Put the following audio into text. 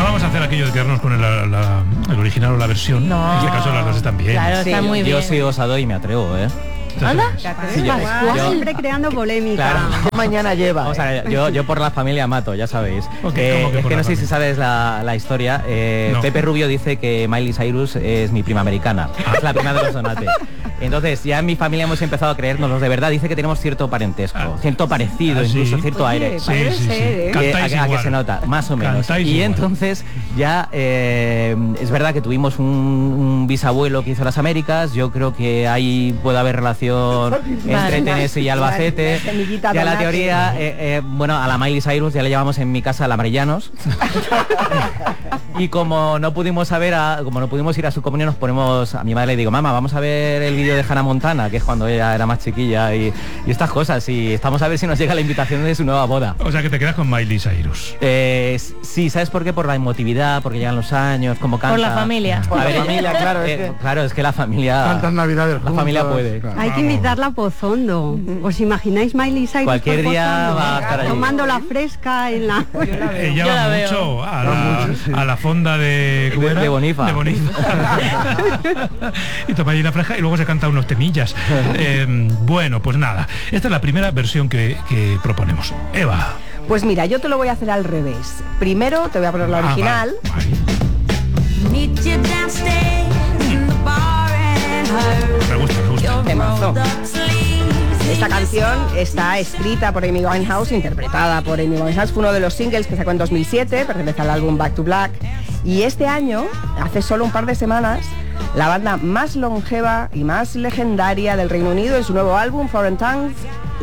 vamos a hacer aquello de quedarnos con el original o la versión. No. En este caso las dos están bien. Claro, está muy bien. Yo sí os doy y me atrevo, ¿eh? ¿Anda? Sí, yo- Siempre creando polémica. Claro. ¿Qué mañana lleva? Vamos a ver, yo por la familia mato, ya sabéis. Ok, ¿cómo que Es por que la no sé si familia? sabes la historia. No. Pepe Rubio dice que Miley Cyrus es mi prima americana. Es la prima de los Donate. Entonces, ya en mi familia hemos empezado a creérnoslos de verdad. Dice que tenemos cierto parentesco, cierto parecido, incluso ¿sí? cierto aire. Sí, Puede sí, ser, sí. ¿eh? Cantáis A que igual. se nota, más o menos. Cantáis Y igual. entonces ya es verdad que tuvimos un bisabuelo que hizo las Américas. Yo creo que ahí puede haber relación entre Tennessee y Albacete. La semillita Ya la Donate. teoría, bueno, a la Miley Cyrus ya le llamamos en mi casa la Marellanos. Y como no pudimos ir a su comunión, nos ponemos, a mi madre le digo, mamá, vamos a ver el vídeo de Hannah Montana, que es cuando ella era más chiquilla, y estas cosas, y estamos a ver si nos llega la invitación de su nueva boda. O sea que te quedas con Miley Cyrus. Sí, ¿sabes por qué? Por la emotividad, porque llegan los años, como canta. Por la familia. Por la familia, claro, claro, es que la familia... Tantas navidades La juntos, familia puede. claro. Hay que invitarla a Pozondo. ¿Os imagináis Miley Cyrus Cualquier por día Pozondo? va a estar allí. Tomando la fresca en la... Ella Yo va la veo. mucho a la fonda de... ¿cómo era? De Bonifa. De Bonifa. Y toma allí la fresca y luego se canta unos temillas. Bueno, pues nada. Esta es la primera versión que proponemos. Eva. Pues mira, yo te lo voy a hacer al revés. Primero te voy a poner la original. Vale. Me gusta. Temazo. Esta canción está escrita por Amy Winehouse, interpretada por Amy Winehouse. Fue uno de los singles que sacó en 2007, pertenece al álbum Back to Black. Y este año, hace solo un par de semanas, la banda más longeva y más legendaria del Reino Unido, en su nuevo álbum, Foreign Tongues,